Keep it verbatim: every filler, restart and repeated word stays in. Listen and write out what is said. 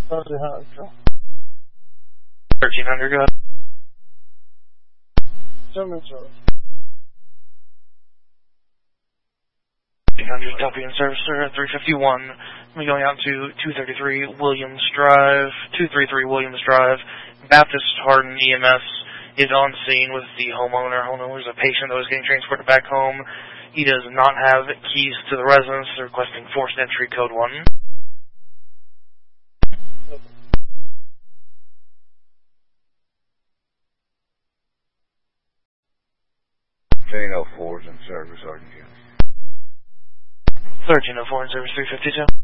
thirteen hundred, go ahead. thirteen hundred, copy in service, sir, at three fifty-one. We're going out to two thirty-three Williams Drive, two thirty-three Williams Drive. Baptist Hardin E M S is on scene with the homeowner. Homeowner is a patient that was getting transported back home. He does not have keys to the residence, requesting forced entry code one. thirteen oh four is in service, Sergeant. thirteen oh four in service, three fifty-two.